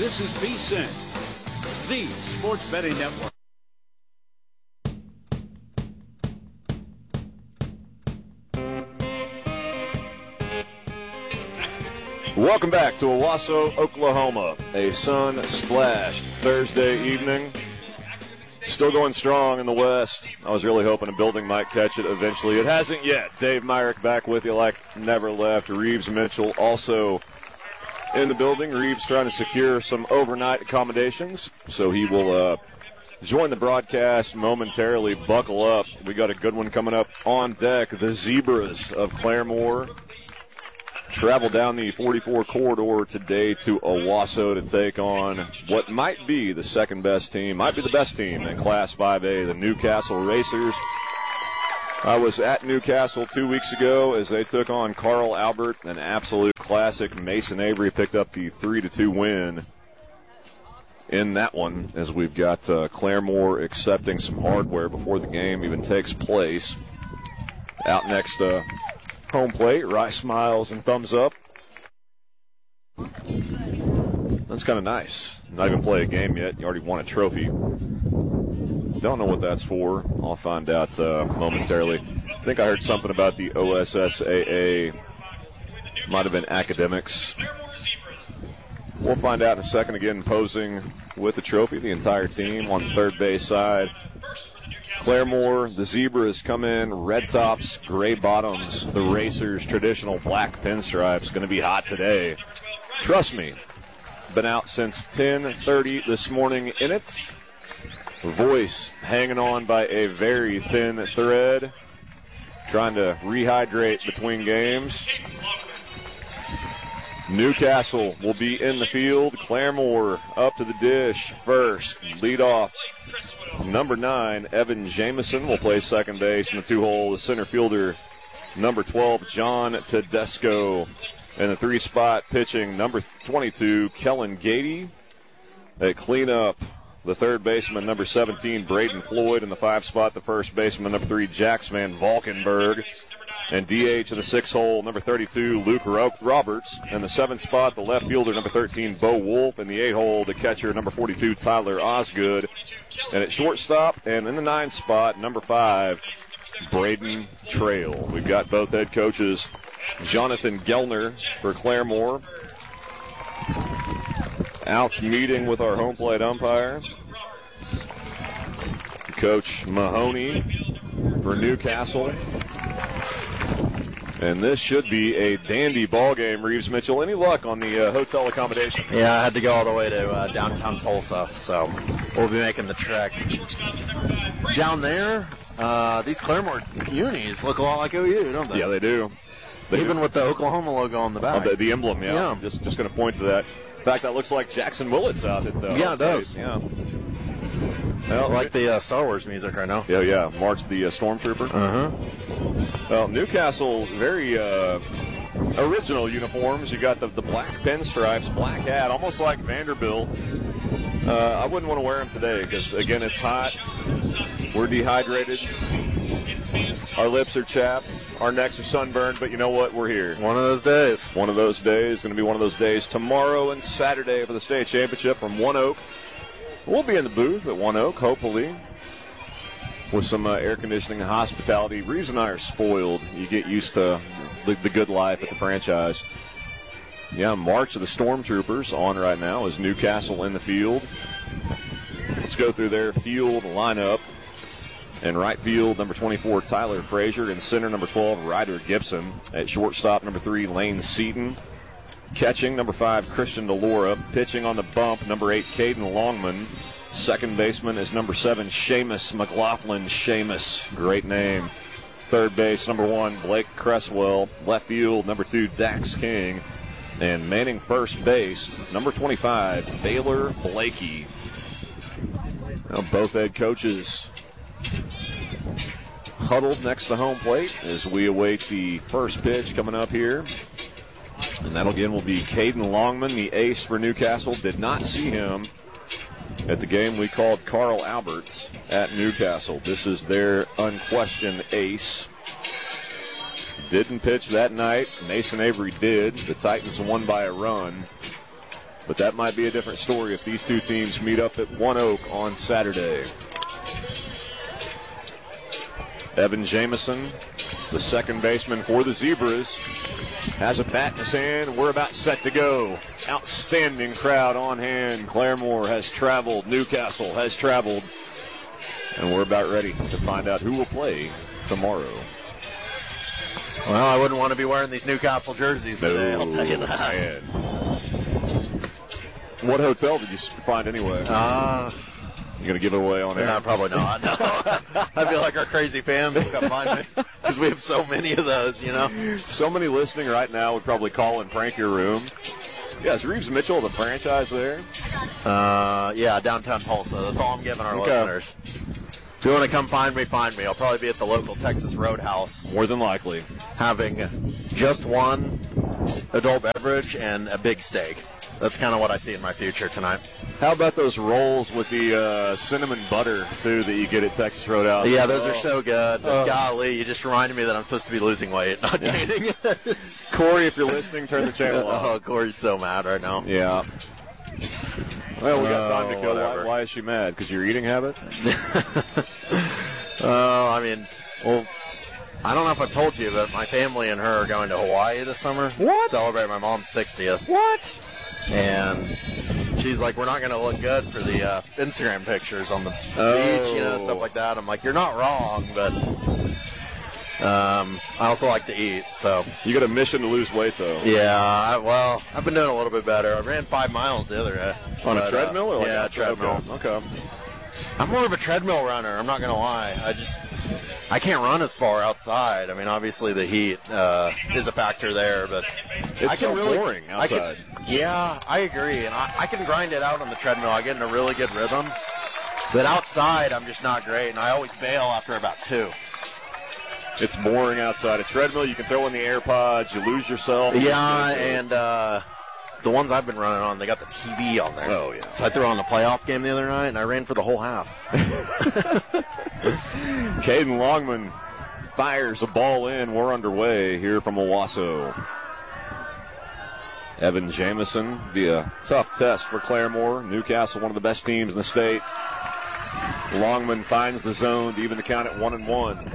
This is VSiN, the Sports Betting Network. Welcome back to Owasso, Oklahoma. A sun-splashed Thursday evening. Still going strong in the West. I was really hoping a building might catch it eventually. It hasn't yet. Dave Myrick back with you like never left. Reeves Mitchell also in the building. Reeves trying to secure some overnight accommodations, so he will join the broadcast momentarily. Buckle up. We got a good one coming up on deck. The Zebras of Claremore travel down the 44 corridor today to Owasso to take on what might be the second best team, might be the best team in Class 5A, the Newcastle Racers. I was at Newcastle 2 weeks ago as they took on Carl Albert, an absolute classic. Mason Avery picked up the 3-2 win in that one, as we've got Claremore accepting some hardware before the game even takes place. Out next, home plate, Rice smiles and thumbs up. That's kind of nice. Not even play a game yet. You already won a trophy. Don't know what that's for. I'll find out momentarily. I think I heard something about the OSSAA. Might have been academics. We'll find out in a second. Again, posing with the trophy, the entire team on the third base side. Claremore, the Zebras come in, red tops, gray bottoms. The Racers, traditional black pinstripes, going to be hot today. Trust me, been out since 10:30 this morning in it. Voice hanging on by a very thin thread, trying to rehydrate between games. Newcastle will be in the field. Claremore up to the dish first. Lead off. Number 9, Evan Jamison will play second base in the two-hole. The center fielder, number 12, John Tedesco. In the 3 spot, pitching number 22, Kellen Gady. At cleanup, the third baseman, number 17, Braden Floyd. In the 5 spot, the first baseman, number 3, Jax Van Valkenburg. And DH in the 6 hole, number 32, Luke Roberts. In the 7th spot, the left fielder, number 13, Bo Wolf. In the 8 hole, the catcher, number 42, Tyler Osgood. And at shortstop, and in the 9th spot, number 5, Braden Trail. We've got both head coaches, Jonathan Gellner for Claremore, out meeting with our home plate umpire, Coach Mahoney for Newcastle. And this should be a dandy ball game, Reeves Mitchell. Any luck on the hotel accommodation? Yeah, I had to go all the way to downtown Tulsa, so we'll be making the trek. Down there, these Claremore unis look a lot like OU, don't they? Yeah, they do. Even with the Oklahoma logo on the back. The emblem, yeah. Just going to point to that. In fact, that looks like Jackson Willits out at the Yeah, it does. Yeah. Well, like the Star Wars music right now. Yeah. March the Stormtrooper. Well, Newcastle, very original uniforms. You got the black pinstripes, black hat, almost like Vanderbilt. I wouldn't want to wear them today because, again, it's hot. We're dehydrated. Our lips are chapped. Our necks are sunburned. But you know what? We're here. One of those days. One of those days. Going to be one of those days tomorrow and Saturday for the state championship from One Oak. We'll be in the booth at One Oak, hopefully, with some air conditioning and hospitality. Reeves and I are spoiled. You get used to the good life at the franchise. Yeah, March of the Stormtroopers on right now as Newcastle in the field. Let's go through their field lineup. In right field, number 24, Tyler Frazier. In center, number 12, Ryder Gibson. At shortstop, number 3, Lane Seaton. Catching, number 5, Christian DeLora. Pitching on the bump, number 8, Caden Longman. Second baseman is number 7, Seamus McLaughlin. Seamus, great name. Third base, number 1, Blake Cresswell. Left field, number 2, Dax King. And manning first base, number 25, Baylor Blakey. Now, both head coaches huddled next to home plate as we await the first pitch coming up here. And that again will be Caden Longman, the ace for Newcastle. Did not see him at the game we called Carl Alberts at Newcastle. This is their unquestioned ace. Didn't pitch that night. Mason Avery did. The Titans won by a run. But that might be a different story if these two teams meet up at One Oak on Saturday. Evan Jamison, the second baseman for the Zebras, has a bat in his hand. We're about set to go. Outstanding crowd on hand. Claremore has traveled. Newcastle has traveled. And we're about ready to find out who will play tomorrow. Well, I wouldn't want to be wearing these Newcastle jerseys today, I'll tell you that. Man. What hotel did you find anyway? You going to give it away on air? No, probably not. No. I feel like our crazy fans will come find me because we have so many of those, you know. So many listening right now would probably call and prank your room. Yeah, is Reeves Mitchell the franchise there? Yeah, downtown Tulsa. That's all I'm giving our listeners. If you want to come find me, find me. I'll probably be at the local Texas Roadhouse. More than likely. Having just one adult beverage and a big steak. That's kind of what I see in my future tonight. How about those rolls with the cinnamon butter, too, that you get at Texas Roadhouse? Yeah, those are so good. But golly, you just reminded me that I'm supposed to be losing weight, not gaining. Corey, if you're listening, turn the channel off. Oh, Corey's so mad right now. Yeah. Well, we got time to kill. Why is she mad? Because your eating habit? I mean, well, I don't know if I've told you, but my family and her are going to Hawaii this summer. What? Celebrate my mom's 60th. What? And she's like, we're not going to look good for the Instagram pictures on the beach, you know, stuff like that. I'm like, you're not wrong, but I also like to eat, so. You got a mission to lose weight, though. Yeah, I've been doing a little bit better. I ran 5 miles the other day. On a treadmill? Or yeah, treadmill. Okay. I'm more of a treadmill runner, I'm not going to lie. I can't run as far outside. I mean, obviously the heat is a factor there, but it's so boring outside. Yeah, I agree, and I can grind it out on the treadmill. I get in a really good rhythm, but outside I'm just not great, and I always bail after about 2. It's boring outside. A treadmill, you can throw in the AirPods, you lose yourself. Yeah, and the ones I've been running on, they got the TV on there. Oh, yeah. So I threw on the playoff game the other night, and I ran for the whole half. Caden Longman fires a ball in. We're underway here from Owasso. Evan Jamison be a tough test for Claremore. Newcastle, one of the best teams in the state. Longman finds the zone to even the count at 1-1.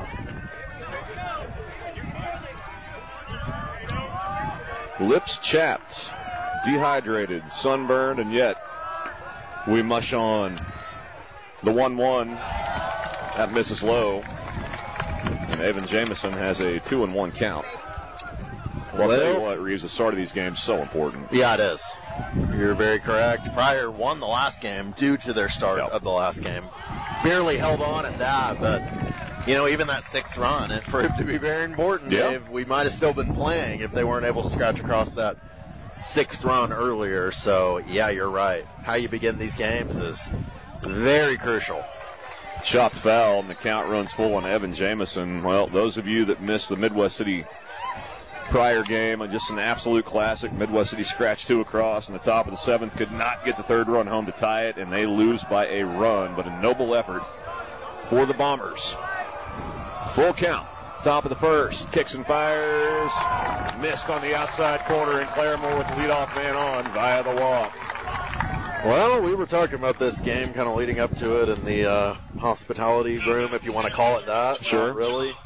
Lips chapped, dehydrated, sunburned, and yet we mush on. The 1-1 that misses low, and Evan Jamison has a 2-1 count. Well, I'll tell you what, Reeves, the start of these games is so important. Yeah, it is. You're very correct. Pryor won the last game due to their start of the last game. Barely held on at that, but you know, even that 6th run, it proved to be very important, Dave. We might have still been playing if they weren't able to scratch across that 6th run earlier. So, yeah, you're right. How you begin these games is very crucial. Chopped foul, and the count runs full on Evan Jamison. Well, those of you that missed the Midwest City Pryor game, just an absolute classic. Midwest City scratched 2 across in the top of the 7th, could not get the 3rd run home to tie it, and they lose by a run, but a noble effort for the Bombers. Full count, top of the 1st, kicks and fires, missed on the outside corner, and Claremore with the leadoff man on via the walk. Well, we were talking about this game kind of leading up to it in the hospitality room, if you want to call it that. Sure. Not really.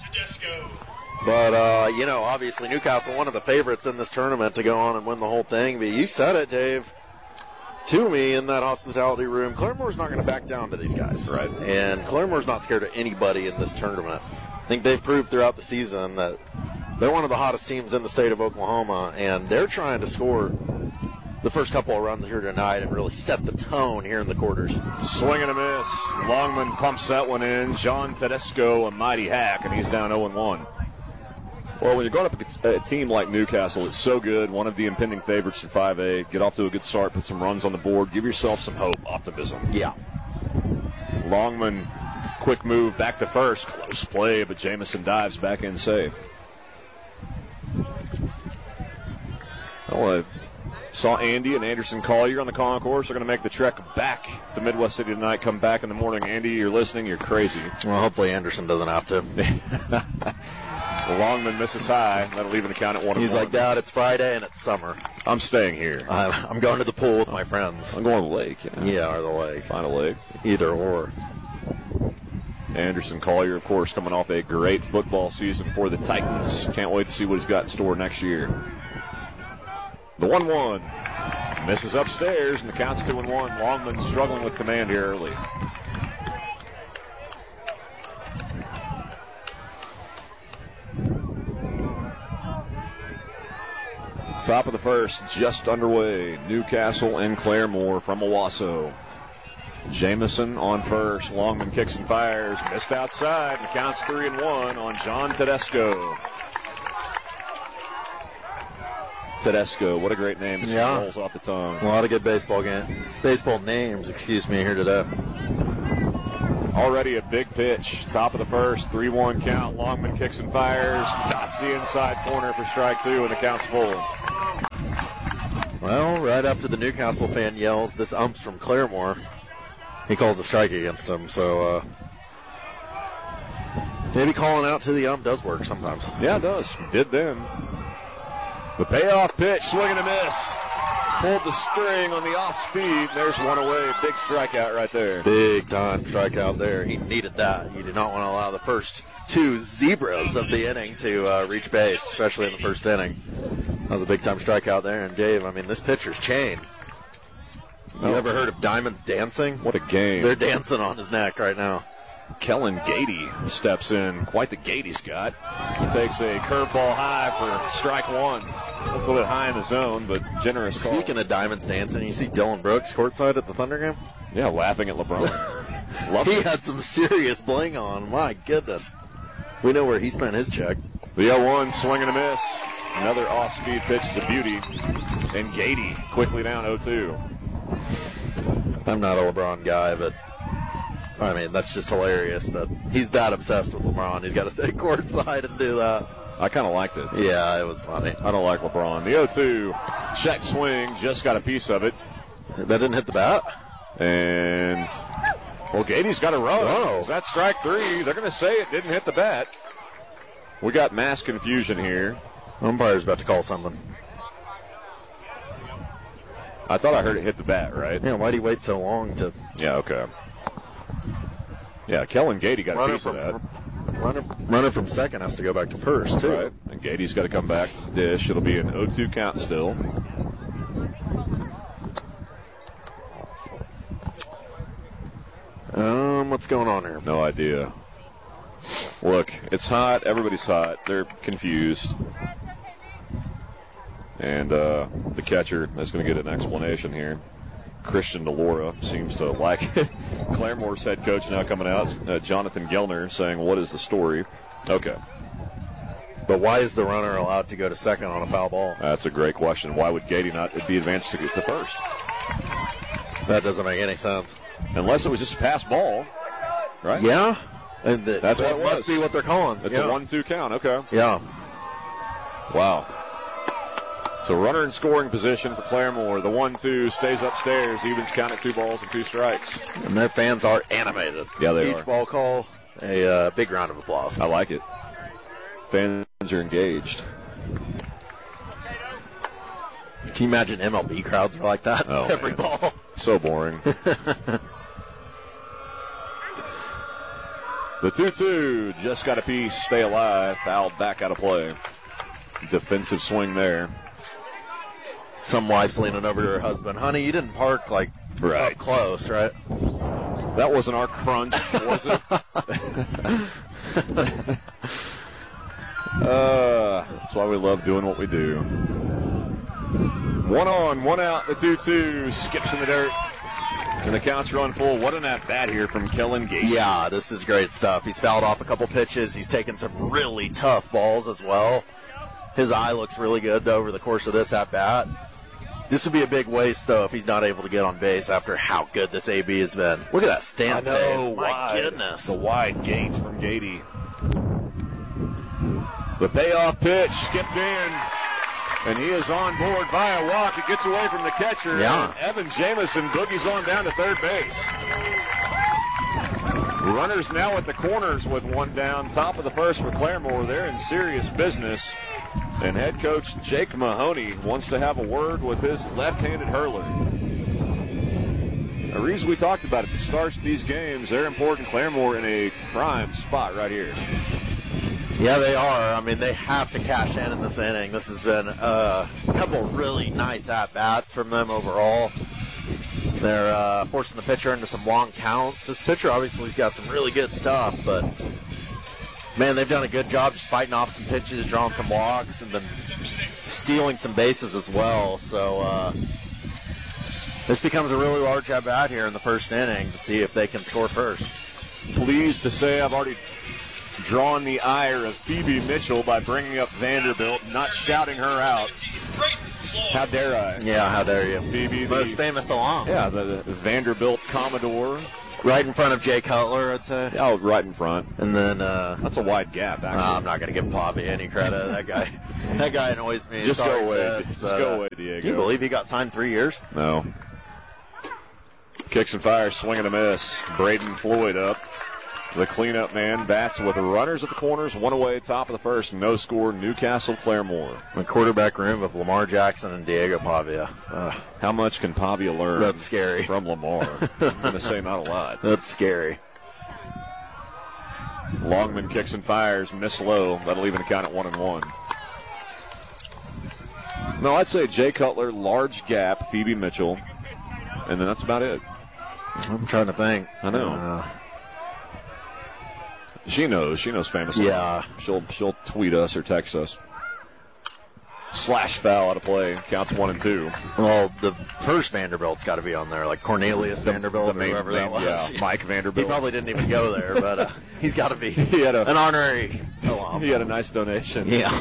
But, you know, obviously Newcastle, one of the favorites in this tournament to go on and win the whole thing. But you said it, Dave, to me in that hospitality room. Claremore's not going to back down to these guys. Right. And Claremore's not scared of anybody in this tournament. I think they've proved throughout the season that they're one of the hottest teams in the state of Oklahoma, and they're trying to score the first couple of runs here tonight and really set the tone here in the quarters. Swing and a miss. Longman pumps that one in. John Tedesco, a mighty hack, and he's down 0-1. Well, when you're going up against a team like Newcastle, it's so good. One of the impending favorites in 5A. Get off to a good start, put some runs on the board, give yourself some hope, optimism. Yeah. Longman, quick move back to first. Close play, but Jamison dives back in safe. Well, I saw Andy and Anderson Collier on the concourse. They're going to make the trek back to Midwest City tonight. Come back in the morning. Andy, you're listening. You're crazy. Well, hopefully Anderson doesn't have to. Longman misses high. That'll even count at 1-1. He's like, Dad, it's Friday and it's summer. I'm staying here. I'm going to the pool with my friends. I'm going to the lake. Yeah, or the lake. Find a lake. Either or. Anderson Collier, of course, coming off a great football season for the Titans. Can't wait to see what he's got in store next year. The 1-1. Misses upstairs, and the count's 2-1. Longman struggling with command here early. Top of the first, just underway. Newcastle and Claremore from Owasso. Jamison on first. Longman kicks and fires. Missed outside. The count's 3-1 on John Tedesco. Tedesco, what a great name. Yeah. Rolls off the tongue. A lot of good baseball names, here today. Already a big pitch. Top of the first, 3-1 count. Longman kicks and fires. Dots the inside corner for strike 2, and the count's full. Well, right after the Newcastle fan yells, this ump's from Claremore. He calls a strike against him, so maybe calling out to the ump does work sometimes. Yeah, it does. Did then. The payoff pitch, swing and a miss. Pulled the string on the off speed. There's one away. Big strikeout right there. Big time strikeout there. He needed that. He did not want to allow the first 2 zebras of the inning to reach base, especially in the first inning. That was a big time strikeout there. And Dave, I mean, this pitcher's chain. You ever heard of Diamonds dancing? What a game. They're dancing on his neck right now. Kellen Gady steps in. Quite the gait he's got. He takes a curveball high for strike 1. A little bit high in the zone, but generous call. Speaking of Diamonds dancing, you see Dylan Brooks courtside at the Thunder game? Yeah, laughing at LeBron. He had some serious bling on. My goodness. We know where he spent his check. The 0-1, swing and a miss. Another off-speed pitch is a beauty. And Gady quickly down 0-2. I'm not a LeBron guy, but I mean, that's just hilarious that he's that obsessed with LeBron. He's got to stay courtside and do that. I kind of liked it. Yeah, it was funny. I don't like LeBron. The 0-2, check swing, just got a piece of it. That didn't hit the bat? And, well, Gady's got to run. Oh. That's strike 3. They're going to say it didn't hit the bat. We got mass confusion here. Umpire's about to call something. I thought I heard it hit the bat, right? Yeah, why'd he wait so long to... Yeah, okay. Yeah, Kellen Gady got a piece of that. Runner from second has to go back to first, too. Right, and Gady's got to come back dish. It'll be an 0-2 count still. What's going on here? No idea. Look, it's hot. Everybody's hot. They're confused. And the catcher is going to get an explanation here. Christian DeLora seems to like it. Claremore's head coach now coming out. Jonathan Gellner saying, what is the story? Okay. But why is the runner allowed to go to second on a foul ball? That's a great question. Why would Gady not be advanced to get to first? That doesn't make any sense. Unless it was just a pass ball, right? Yeah. And that's what it must be what they're calling. It's a 1-2 count. Okay. Yeah. Wow. So runner in scoring position for Claremore. The 1-2 stays upstairs. Evens count at 2 balls and 2 strikes. And their fans are animated. Yeah, they are. Each ball call, a big round of applause. I like it. Fans are engaged. Can you imagine MLB crowds are like that? Oh, every man. ball. So boring. The 2-2 just got a piece. Stay alive. Fouled back out of play. Defensive swing there. Some wife's leaning over to her husband. Honey, you didn't park up close, right? That wasn't our crunch, was it? That's why we love doing what we do. 1 on, 1 out. The 2-2 skips in the dirt. And the counts run full. What an at-bat here from Kellen Gady. Yeah, this is great stuff. He's fouled off a couple pitches. He's taken some really tough balls as well. His eye looks really good over the course of this at-bat. This would be a big waste, though, if he's not able to get on base after how good this AB has been. Look at that stance, Dave. My goodness. The wide gates from Gady. The payoff pitch skipped in, and he is on board by a walk. It gets away from the catcher. Yeah. And Evan Jamison boogies on down to third base. Runners now at the corners with one down. Top of the first for Claremore. They're in serious business. And head coach Jake Mahoney wants to have a word with his left-handed hurler. The reason we talked about it, the starts of these games, they're important. Claremore in a prime spot right here. Yeah, they are. I mean, they have to cash in this inning. This has been a couple really nice at-bats from them overall. They're forcing the pitcher into some long counts. This pitcher obviously has got some really good stuff, but, man, they've done a good job just fighting off some pitches, drawing some walks, and then stealing some bases as well. So this becomes a really large at-bat here in the first inning to see if they can score first. Pleased to say I've already drawn the ire of Phoebe Mitchell by bringing up Vanderbilt, not shouting her out. How dare I? Yeah, how dare you. Phoebe, most famous alum. Yeah, the Vanderbilt Commodore. Right in front of Jay Cutler, I'd say. Oh, right in front. And then that's a wide gap, actually. I'm not going to give Poppy any credit. That guy annoys me. Just go away. Just go away, Diego. Can you believe he got signed 3 years? No. Kicks and fires, swing and a miss. Braden Floyd up. The cleanup man bats with runners at the corners, one away, top of the first, no score, Newcastle Claremore. The quarterback room of Lamar Jackson and Diego Pavia. How much can Pavia learn? That's scary. From Lamar? I'm going to say not a lot. That's scary. Longman kicks and fires, miss low. That'll even count at 1-1. No, I'd say Jay Cutler, large gap, Phoebe Mitchell, and then that's about it. I'm trying to think. I know. She knows famously. Yeah. She'll tweet us or text us. Slash foul out of play. Counts 1-2. Well, the first Vanderbilt's got to be on there, like Cornelius Vanderbilt, or whoever that was. Yeah, Mike Vanderbilt. He probably didn't even go there, but he's got to be he had an honorary alum. He had a nice donation. Yeah.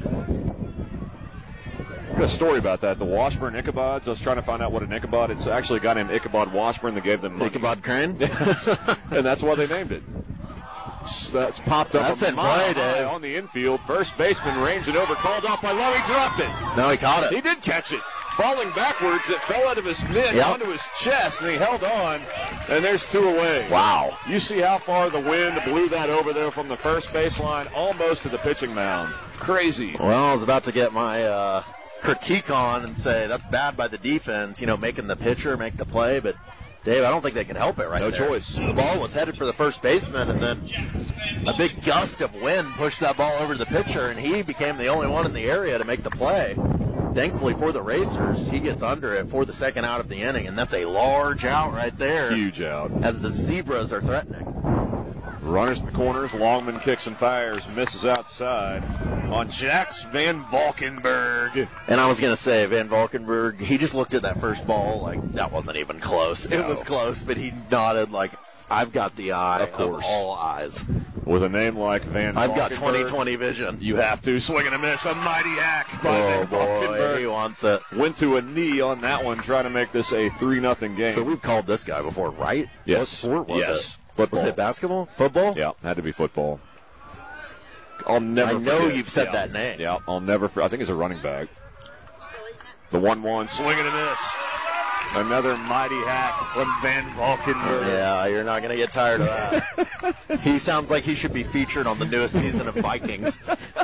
Got a story about that. The Washburn Ichabods. I was trying to find out what an Ichabod. It's actually a guy named Ichabod Washburn that gave them money. Ichabod Crane? And that's why they named it. That's popped up. That's in play, Dave. On the infield. First baseman ranged it over. Called off by Lowe. He dropped it. No, he caught it. He did catch it. Falling backwards, it fell out of his mitt onto his chest, and he held on, and there's 2 away. Wow. You see how far the wind blew that over there from the first baseline almost to the pitching mound. Crazy. Well, I was about to get my critique on and say that's bad by the defense, making the pitcher make the play, but Dave, I don't think they can help it right there. No choice. The ball was headed for the first baseman, and then a big gust of wind pushed that ball over to the pitcher, and he became the only one in the area to make the play. Thankfully for the Racers, he gets under it for the second out of the inning, and that's a large out right there. Huge out. As the Zebras are threatening. Runners at the corners. Longman kicks and fires. Misses outside on Jax Van Valkenburg. And I was going to say, Van Valkenburg, he just looked at that first ball like that wasn't even close. No. It was close, but he nodded like, I've got the eye of all eyes. With a name like Van Valkenburg, I've got 20/20 vision. You have to. Swing and a miss. A mighty hack by Van Valkenburg. Boy, he wants it. Went to a knee on that one, trying to make this a 3-0 game. So we've called this guy before, right? Yes. What sport was it? Football. Was it basketball? Football? Yeah, had to be football. I'll never I know forget. You've said that name. Yeah, I'll never forget. I think he's a running back. The 1-1, swing and a miss. Another mighty hack from Van Valkenburg. Yeah, you're not going to get tired of that. He sounds like he should be featured on the newest season of Vikings.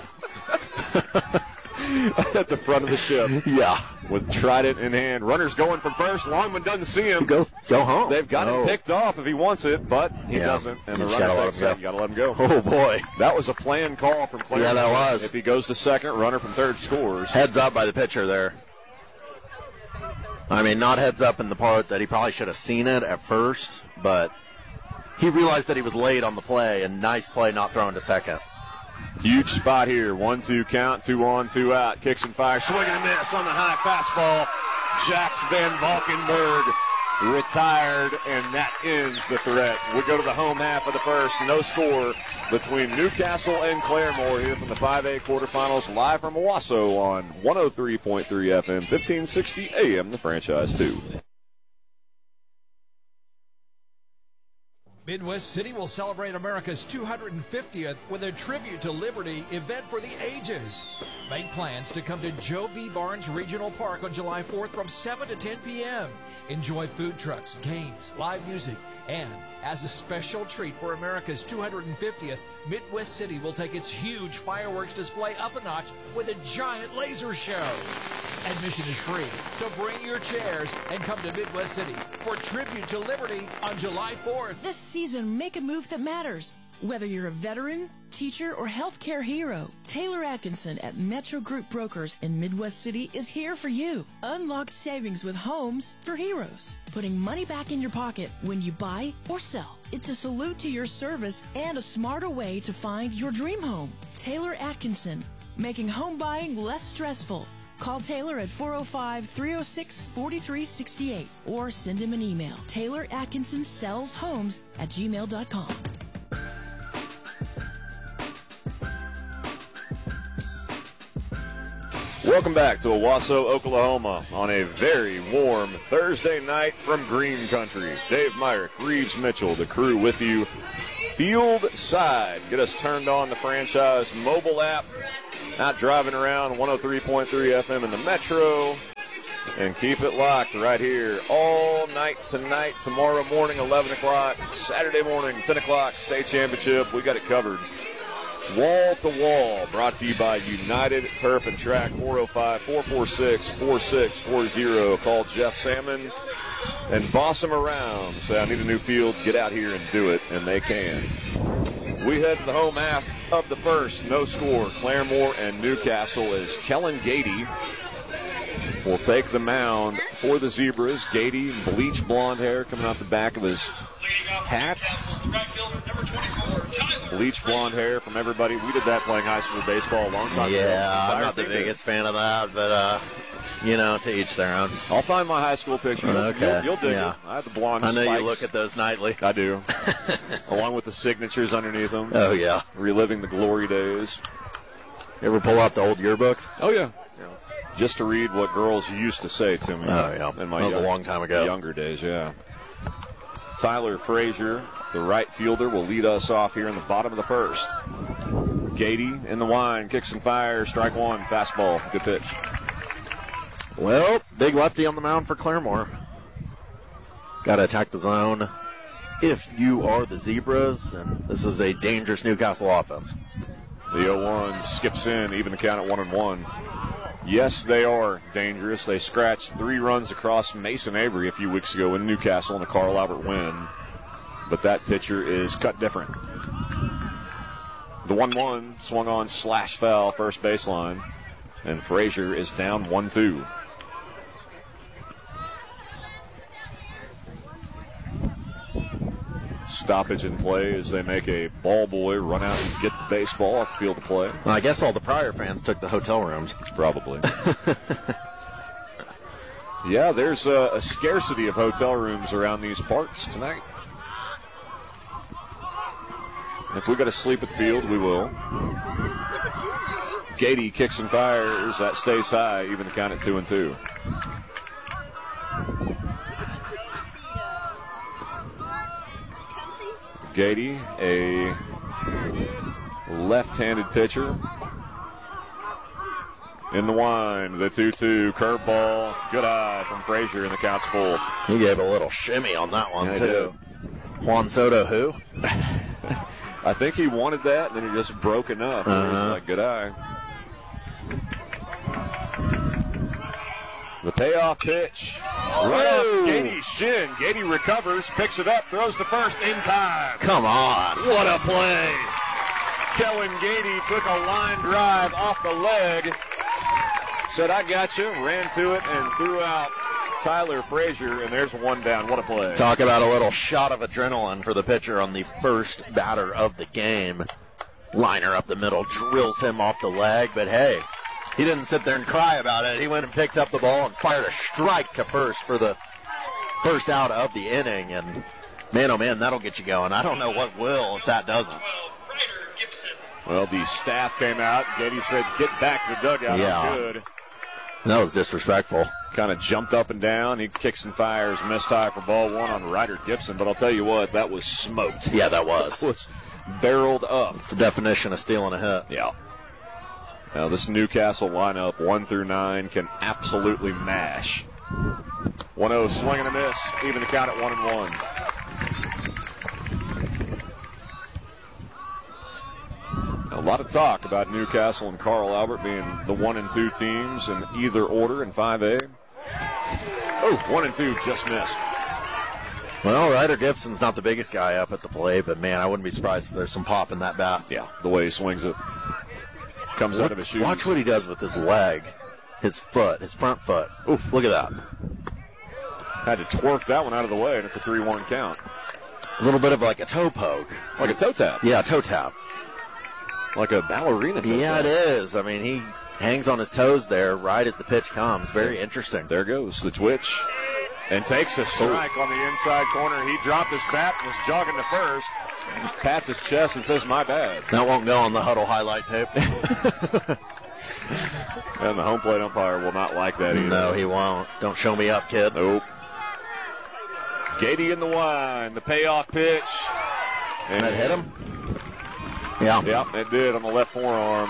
At the front of the ship. Yeah. With trident in hand. Runners going from first. Longman doesn't see him. Go home. They've got him picked off if he wants it, but he doesn't. And the runner thinks that. You got to let him go. Oh, boy. That was a planned call from Claremore. Yeah, that was. If he goes to second, runner from third scores. Heads up by the pitcher there. I mean, not heads up in the part that he probably should have seen it at first, but he realized that he was late on the play, and nice play not thrown to second. Huge spot here. 1-2 count, 2 on, 2 out. Kicks and fires. Swing and a miss on the high fastball. Jax Van Valkenburg retired, and that ends the threat. We go to the home half of the first. No score between Newcastle and Claremore here from the 5A quarterfinals, live from Owasso on 103.3 FM, 1560 AM, the Franchise 2. Midwest City will celebrate America's 250th with a Tribute to Liberty event for the ages. Make plans to come to Joe B. Barnes Regional Park on July 4th from 7 to 10 p.m. Enjoy food trucks, games, live music, and as a special treat for America's 250th, Midwest City will take its huge fireworks display up a notch with a giant laser show. Admission is free, so bring your chairs and come to Midwest City for Tribute to Liberty on July 4th. This season, make a move that matters. Whether you're a veteran, teacher, or healthcare hero, Taylor Atkinson at Metro Group Brokers in Midwest City is here for you. Unlock savings with homes for heroes, putting money back in your pocket when you buy or sell. It's a salute to your service and a smarter way to find your dream home. Taylor Atkinson, making home buying less stressful. Call Taylor at 405-306-4368 or send him an email. Taylor Atkinson sells homes at gmail.com. Welcome back to Owasso, Oklahoma on a very warm Thursday night from Green Country. Dave Myrick, Reeves Mitchell, the crew with you. Field side. Get us turned on the franchise mobile app. Not driving around 103.3 FM in the Metro. And keep it locked right here all night tonight, tomorrow morning, 11 o'clock, Saturday morning, 10 o'clock, state championship. We got it covered. Wall to Wall, brought to you by United Turf and Track, 405-446-4640. Call Jeff Salmon and boss him around. Say, I need a new field, get out here and do it, and they can. We head to the home half of the first. No score. Claremore and Newcastle as Kellen Gady will take the mound for the Zebras. Gady, bleach blonde hair coming out the back of his hat. Bleach blonde hair from everybody. We did that playing high school baseball a long time ago. Yeah, I'm not the biggest fan of that, but, to each their own. I'll find my high school picture. Okay. You'll dig it. I have the blonde spikes. I know spikes. you look at those nightly. I do. Along with the signatures underneath them. Oh, yeah. Reliving the glory days. You ever pull out the old yearbooks? Oh, yeah. Just to read what girls used to say to me. Oh, yeah. In my that was a long time ago. Younger days, yeah. Tyler Frazier, the right fielder, will lead us off here in the bottom of the first. Gady in the line, kicks and fires, strike one, fastball, good pitch. Well, big lefty on the mound for Claremore. Got to attack the zone if you are the Zebras, and this is a dangerous Newcastle offense. The 0-1 skips in, even the count at 1-1. Yes, they are dangerous. They scratched 3 runs across Mason Avery a few weeks ago in Newcastle in a Carl Albert win. But that pitcher is cut different. The 1-1 swung on slash foul first baseline. And Frazier is down 1-2. Stoppage in play as they make a ball boy run out and get the baseball off the field of play. Well, I guess all the Pryor fans took the hotel rooms. Probably. Yeah, there's a scarcity of hotel rooms around these parks tonight. If we got to sleep at the field, we will. Gady kicks and fires. That stays high, even the count at 2-2. Gady, a left-handed pitcher. In the wind, the 2-2 curveball. Good eye from Frazier, and the count's full. He gave a little shimmy on that one, too. Juan Soto, who? I think he wanted that, and then he just broke enough. He was like, good eye. The payoff pitch. Right off Gady's shin. Gady recovers, picks it up, throws to first in time. Come on. What a play. Kellen Gady took a line drive off the leg. Said, I got you. Ran to it and threw out Tyler Frazier, and there's one down. What a play. Talk about a little shot of adrenaline for the pitcher on the first batter of the game. Liner up the middle, drills him off the leg, but hey, he didn't sit there and cry about it. He went and picked up the ball and fired a strike to first for the first out of the inning. And, man, oh, man, that'll get you going. I don't know what will if that doesn't. Well, the staff came out. Gady said, get back to the dugout. Yeah. Good. That was disrespectful. Kind of jumped up and down. He kicks and fires, missed high for ball one on Ryder Gibson. But I'll tell you what, that was smoked. Yeah, that was. It was barreled up. It's the definition of stealing a hit. Yeah. Now this Newcastle lineup, 1 through 9, can absolutely mash. 1-0 swing and a miss. Even the count at 1-1. A lot of talk about Newcastle and Carl Albert being the 1 and 2 teams in either order in 5A. Oh, 1 and 2 just missed. Well, Ryder Gibson's not the biggest guy up at the plate, but man, I wouldn't be surprised if there's some pop in that bat. Yeah, the way he swings it. Comes out of his shoes. Watch what he does with his leg, his foot, his front foot. Oof, look at that. Had to twerk that one out of the way, and it's a 3-1 count. A little bit of like a toe poke. Like a toe tap. Yeah, toe tap. Like a ballerina toe Yeah, tap. it is. I mean, he hangs on his toes there right as the pitch comes. Very interesting. There goes the twitch. And takes a strike on the inside corner. He dropped his bat and was jogging to first. He pats his chest and says, "My bad." That won't go on the Huddle highlight tape. And the home plate umpire will not like that either. No, he won't. Don't show me up, kid. Nope. Gady in the wine. The payoff pitch. And That hit him? Yeah. Yep, it did on the left forearm.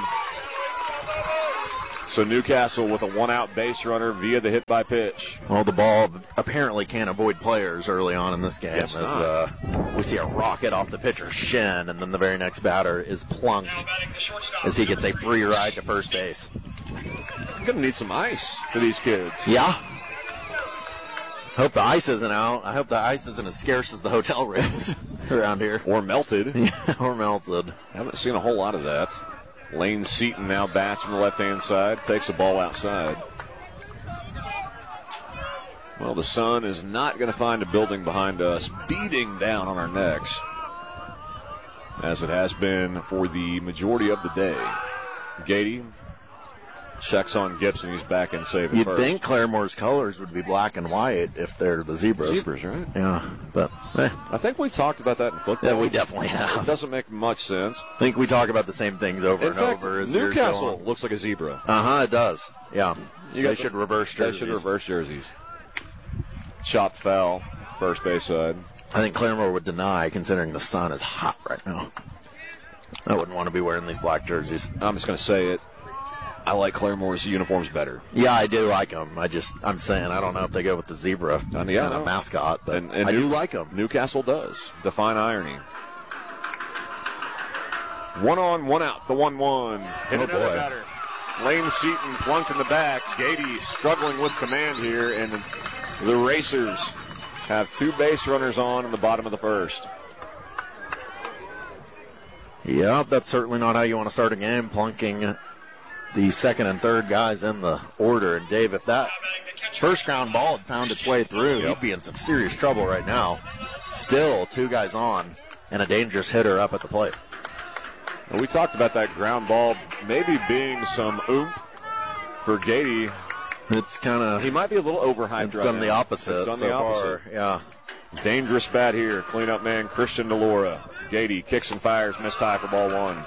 So Newcastle with a 1-out base runner via the hit by pitch. Well, the ball apparently can't avoid players early on in this game. Yes, as we see a rocket off the pitcher's shin, and then the very next batter is plunked as he gets a free ride to first base. I'm going to need some ice for these kids. Yeah. Hope the ice isn't out. I hope the ice isn't as scarce as the hotel rooms around here. Or melted. Yeah, or melted. Haven't seen a whole lot of that. Lane Seaton now bats from the left-hand side, takes the ball outside. Well, the sun is not going to find a building behind us, beating down on our necks, as it has been for the majority of the day. Gady checks on Gibson. He's back in saving You'd first. think Claremore's colors would be black and white if they're the zebras. Zebras, right? Yeah, but I think we've talked about that in football. yeah, we definitely It have. doesn't make much sense. I think we talk about the same things over In and fact, over as years go Newcastle on. looks like a zebra. It does. Yeah. They should reverse jerseys. They should reverse jerseys. Chopped foul, first base side. I think Claremore would deny, considering the sun is hot right now. I wouldn't want to be wearing these black jerseys. I'm just going to say it. I like Claremore's uniforms better. Yeah, I do like them. I'm saying I don't know if they go with the zebra Yeah, kind of mascot, but and I do like them. Newcastle does. Define irony. 1 on, 1 out. The 1-1. Hit Oh, another boy. batter. Lane Seaton plunked in the back. Gady struggling with command here, and the Racers have 2 base runners on in the bottom of the first. Yeah, that's certainly not how you want to start a game, plunking the second and third guys in the order. And Dave, if that first ground ball had found its way through, he'd be in some serious trouble right now. Still 2 guys on and a dangerous hitter up at the plate. And we talked about that ground ball maybe being some oomph for Gady. It's kind of He might be a little overhyped. it's right done now. the opposite It's done so the opposite. far. Yeah. Dangerous bat here. Cleanup man Christian DeLora. Gady kicks and fires, missed high for ball 1.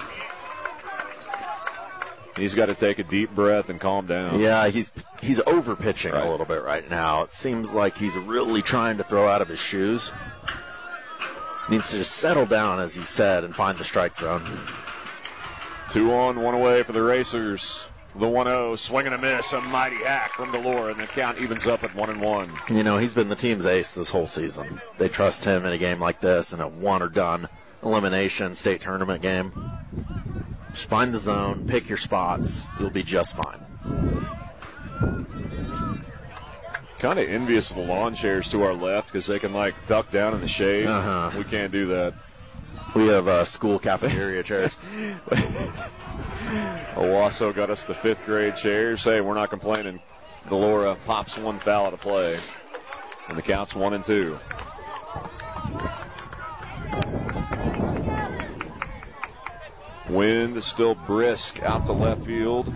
He's got to take a deep breath and calm down. Yeah, he's over pitching Right. a little bit right now. It seems like he's really trying to throw out of his shoes. Needs to just settle down, as you said, and find the strike zone. 2 on, 1 away for the Racers. The 1-0, swing and a miss, a mighty hack from DeLora, and the count evens up at 1-1. You know, he's been the team's ace this whole season. They trust him in a game like this, in a one-or-done elimination state tournament game. Just find the zone, pick your spots. You'll be just fine. Kind of envious of the lawn chairs to our left because they can, duck down in the shade. Uh-huh. We can't do that. We have school cafeteria chairs. Owasso got us the 5th grade chairs. Hey, we're not complaining. DeLora pops 1 foul out of play, and the count's 1-2. Wind is still brisk out to left field.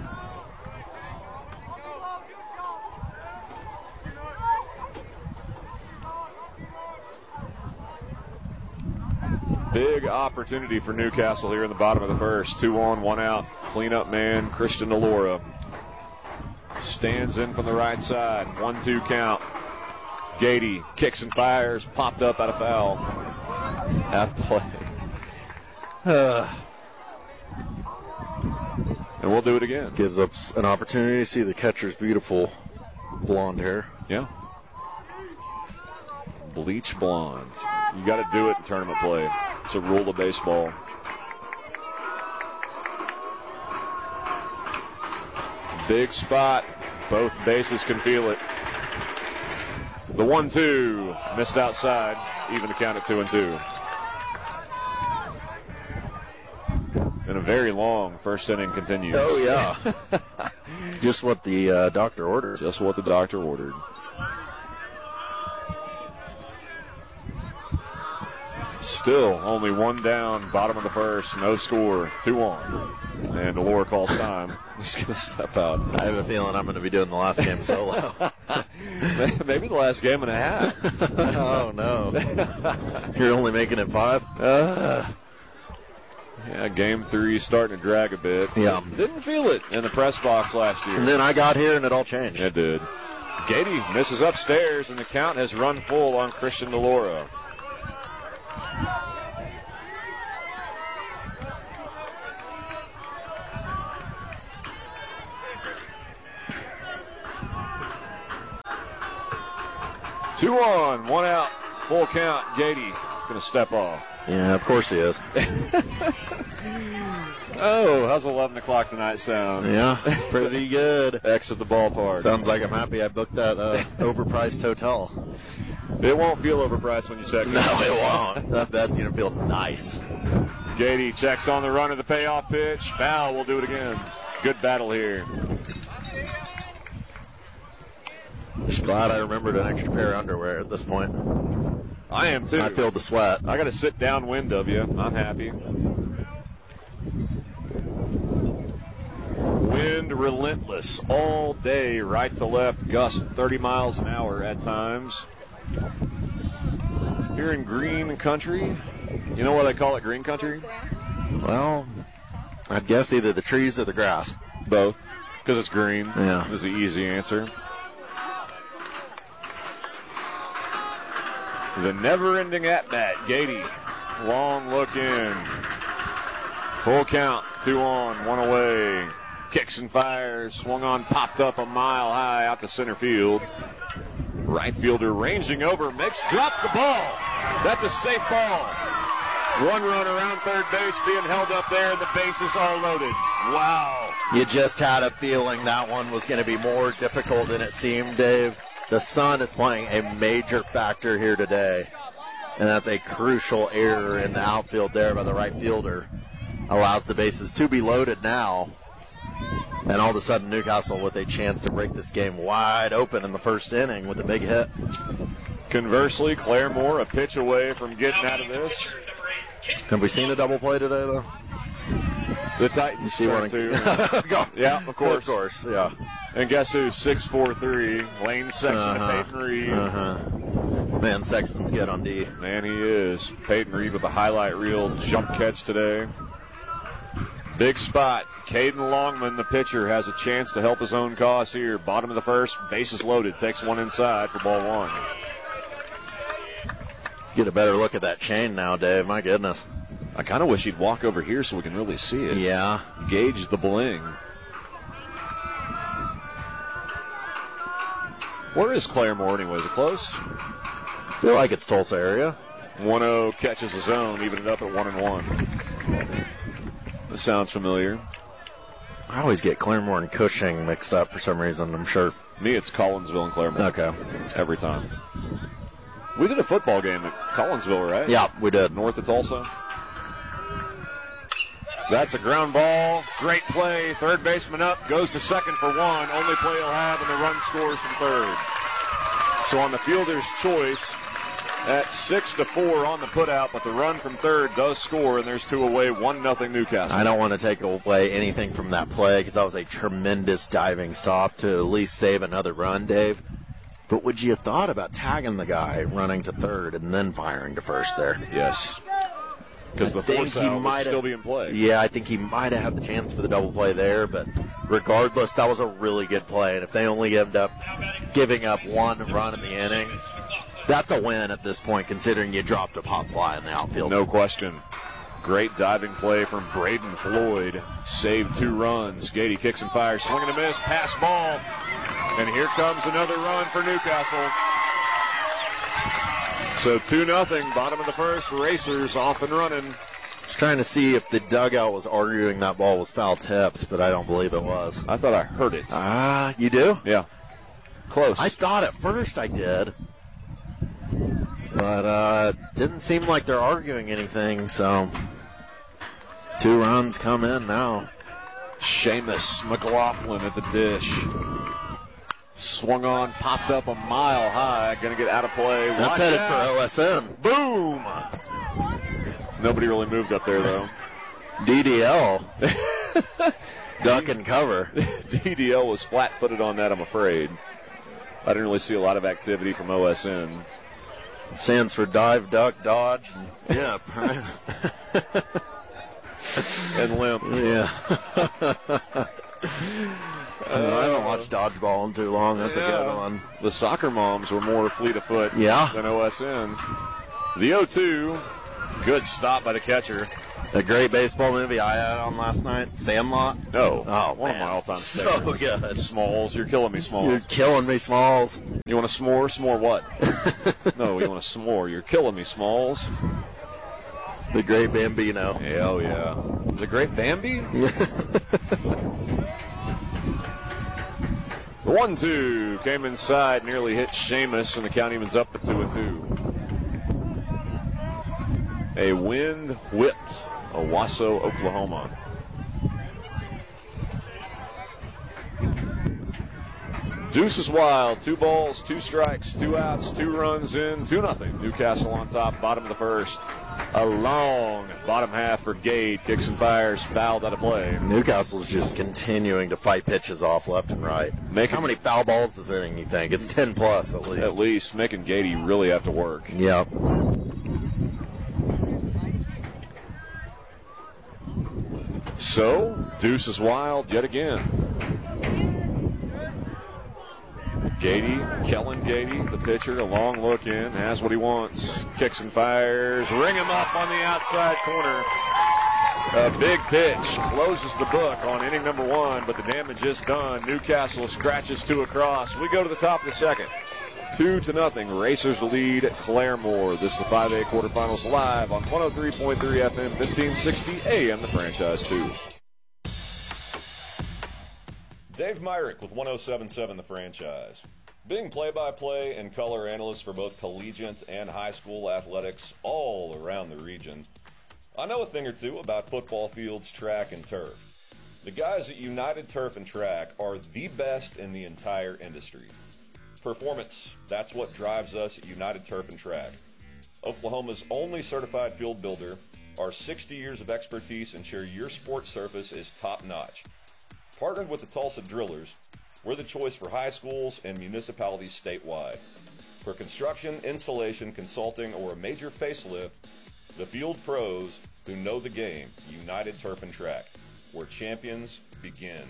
Big opportunity for Newcastle here in the bottom of the first. 2 on, 1 out. Cleanup man Christian DeLora stands in from the right side. 1-2 count. Gady kicks and fires, popped up out of foul. Half play. And we'll do it again. Gives us an opportunity to see the catcher's beautiful blonde hair. Yeah. Bleach blonde. You got to do it in tournament play. It's a rule of baseball. Big spot. Both bases can feel it. The 1-2 missed outside. Even to count at 2-2. And a very long first inning continues. Oh, yeah. Just what the doctor ordered. Just what the doctor ordered. Still only one down, bottom of the first, no score, 2 on. And Delora calls time. He's going to step out. I have a feeling I'm going to be doing the last game solo. Maybe the last game and a half. Oh, no. You're only making it 5? Yeah, game 3 starting to drag a bit. Yeah. Didn't feel it in the press box last year. And then I got here and it all changed. It did. Gady misses upstairs, and the count has run full on Christian Delora. Two on, 1 out, full count. Gady going to step off. Yeah, of course he is. Oh, how's 11 o'clock tonight sound? Yeah, pretty good. Exit the ballpark. Sounds like I'm happy I booked that overpriced hotel. It won't feel overpriced when you check it. No, it won't. That bed's going to feel nice. Gady checks on the run of the payoff pitch. Foul, we'll do it again. Good battle here. Just glad I remembered an extra pair of underwear at this point. I am too. I feel the sweat. I got to sit downwind of you. I'm happy. Wind relentless all day, right to left, gust 30 miles an hour at times. Here in green country, you know why they call it green country? Well, I'd guess either the trees or the grass. Both, because it's green. Yeah. Is the easy answer. The never-ending at-bat, Gady. Long look in. Full count, 2 on, 1 away. Kicks and fires, swung on, popped up a mile high out to center field. Right fielder ranging over, dropped the ball. That's a safe ball. 1 run around third base being held up there, and the bases are loaded. Wow. You just had a feeling that one was going to be more difficult than it seemed, Dave. The sun is playing a major factor here today, and that's a crucial error in the outfield there by the right fielder. Allows the bases to be loaded now, and all of a sudden Newcastle with a chance to break this game wide open in the first inning with a big hit. Conversely, Claremore a pitch away from getting out of this. Have we seen a double play today, though? The Titans turn to. Yeah, of course. Of course, yeah. And guess who? 6'4", Lane Sexton to Peyton Reed. Man, Sexton's good on D. Man, he is. Peyton Reed with a highlight reel jump catch today. Big spot. Caden Longman, the pitcher, has a chance to help his own cause here. Bottom of the first, bases loaded. Takes one inside for ball 1. Get a better look at that chain now, Dave. My goodness. I kind of wish he'd walk over here so we can really see it. Yeah. Gauge the bling. Where is Claremore anyway? Is it close? I feel like it's Tulsa area. 1-0 catches his own, even it up at 1-1. This sounds familiar. I always get Claremore and Cushing mixed up for some reason, I'm sure. Me, it's Collinsville and Claremore. Okay. Every time. We did a football game at Collinsville, right? Yeah, we did. North of Tulsa. That's a ground ball. Great play. Third baseman up. Goes to second for 1. Only play he'll have, and the run scores from third. So on the fielder's choice, at 6-4 on the putout, but the run from third does score, and there's 2 away, 1-0 Newcastle. I don't want to take away anything from that play because that was a tremendous diving stop to at least save another run, Dave. But would you have thought about tagging the guy running to third and then firing to first there? Yes. Because the force out would still be in play. Yeah, I think he might have had the chance for the double play there, but regardless, that was a really good play. And if they only end up giving up one run in the inning, that's a win at this point, considering you dropped a pop fly in the outfield. No question. Great diving play from Braden Floyd. Saved 2 runs. Gady kicks and fires. Swing and a miss. Pass ball. And here comes another run for Newcastle. So 2-0. Bottom of the first. Racers off and running. Just trying to see if the dugout was arguing that ball was foul tipped, but I don't believe it was. I thought I heard it. You do? Yeah. Close. I thought at first I did. But didn't seem like they're arguing anything, so 2 runs come in now. Seamus McLaughlin at the dish. Swung on, popped up a mile high. Going to get out of play. That's headed for OSN. Boom! Nobody really moved up there, though. DDL. Duck and cover. DDL was flat-footed on that, I'm afraid. I didn't really see a lot of activity from OSN. It stands for dive, duck, dodge. Yeah. And limp. Yeah. I haven't watched dodgeball in too long. That's a good one. The soccer moms were more fleet of foot than OSN. The 0-2. Good stop by the catcher. A great baseball movie I had on last night, Sandlot. Oh, one of my all-time favorites. So good. Smalls, you're killing me, Smalls. You're killing me, Smalls. You want a s'more? S'more what? No, you want a s'more. You're killing me, Smalls. The great Bambino. Oh, yeah. The great Bambi? The 1-2 came inside, nearly hit Seamus, and the count evens up at 2-2. A wind-whipped Owasso, Oklahoma. Deuce is wild. 2 balls, 2 strikes, 2 outs, 2 runs in, 2-0. Newcastle on top, bottom of the first. A long bottom half for Gade. Kicks and fires, fouled out of play. Newcastle's just continuing to fight pitches off left and right. How many foul balls this inning, you think? It's 10 plus at least. At least, making Gade really have to work. Yep. So, Deuce is wild yet again. Kellen Gady, the pitcher, a long look in, has what he wants. Kicks and fires, ring him up on the outside corner. A big pitch closes the book on inning number 1, but the damage is done. Newcastle scratches 2 across. We go to the top of the second. 2-0. Racers lead Claremore. This is the 5A quarterfinals live on 103.3 FM, 1560 AM, the Franchise 2. Dave Myrick with 107.7 The Franchise. Being play-by-play and color analyst for both collegiate and high school athletics all around the region, I know a thing or two about football fields, track, and turf. The guys at United Turf and Track are the best in the entire industry. Performance, that's what drives us at United Turf and Track. Oklahoma's only certified field builder, our 60 years of expertise ensure your sports surface is top-notch. Partnered with the Tulsa Drillers, we're the choice for high schools and municipalities statewide. For construction, installation, consulting, or a major facelift, the field pros who know the game, United Turf and Track, where champions begin.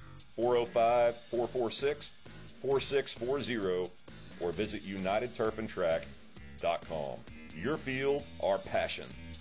405-446-4640 or visit UnitedTurfandTrack.com. Your field, our passion.